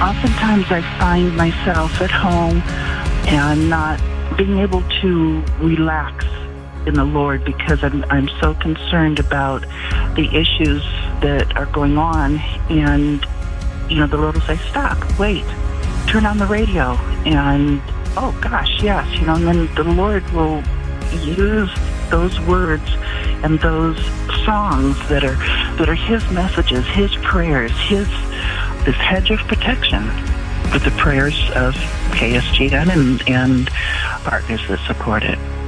Oftentimes I find myself at home and not being able to relax in the Lord because I'm so concerned about the issues that are going on. And, the Lord will say, stop, wait, turn on the radio. And, oh gosh, yes, and then the Lord will use those words and those songs that are His messages, His prayers, this hedge of protection with the prayers of KSGN and partners that support it.